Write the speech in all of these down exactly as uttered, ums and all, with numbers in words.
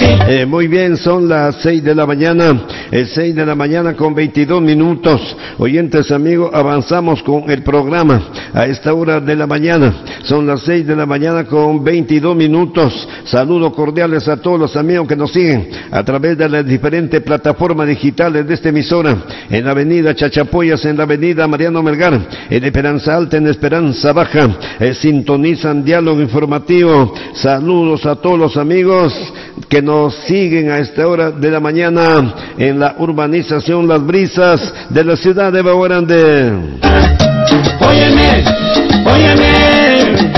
Eh, muy bien, son las seis de la mañana, eh, seis de la mañana con veintidós minutos. Oyentes amigos, avanzamos con el programa a esta hora de la mañana. Son las seis de la mañana con veintidós minutos. Saludos cordiales a todos los amigos que nos siguen a través de las diferentes plataformas digitales de esta emisora. En la avenida Chachapoyas, en la avenida Mariano Melgar, en Esperanza Alta, en Esperanza Baja. Eh, sintonizan Diálogo Informativo. Saludos a todos los amigos que nos siguen a esta hora de la mañana en la urbanización Las Brisas de la ciudad de Bahía Grande. Óyeme, óyeme.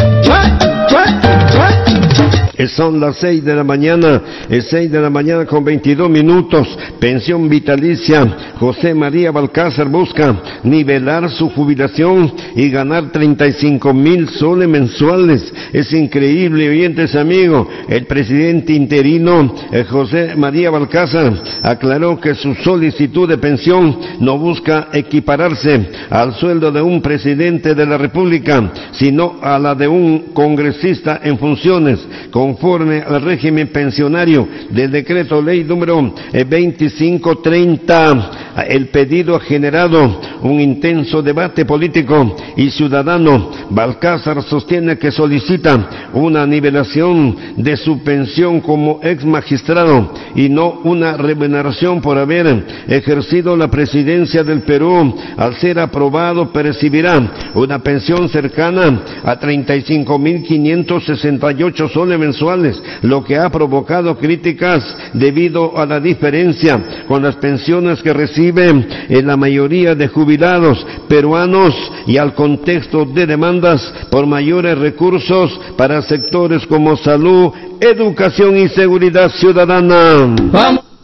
Son las seis de la mañana, es seis de la mañana con veintidós minutos. Pensión vitalicia. José María Balcázar busca nivelar su jubilación y ganar treinta y cinco mil soles mensuales. Es increíble, oyentes amigos. El presidente interino, eh, José María Balcázar, aclaró que su solicitud de pensión no busca equipararse al sueldo de un presidente de la República, sino a la de un congresista en funciones, conforme al régimen pensionario del decreto ley número veinticinco treinta. El pedido ha generado un intenso debate político y ciudadano. Balcázar sostiene que solicita una nivelación de su pensión como ex magistrado y no una remuneración por haber ejercido la presidencia del Perú. Al ser aprobado, percibirá una pensión cercana a treinta y cinco mil quinientos sesenta y ocho soles mensuales, lo que ha provocado críticas debido a la diferencia con las pensiones que reciben en la mayoría de jubilados peruanos y al contexto de demandas por mayores recursos para sectores como salud, educación y seguridad ciudadana. Vamos.